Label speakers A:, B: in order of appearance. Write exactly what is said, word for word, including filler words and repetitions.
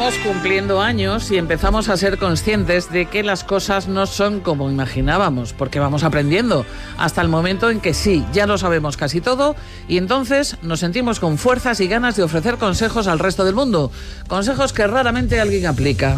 A: Vamos cumpliendo años y empezamos a ser conscientes de que las cosas no son como imaginábamos, porque vamos aprendiendo, hasta el momento en que sí, ya lo sabemos casi todo, y entonces nos sentimos con fuerzas y ganas de ofrecer consejos al resto del mundo, consejos que raramente alguien aplica.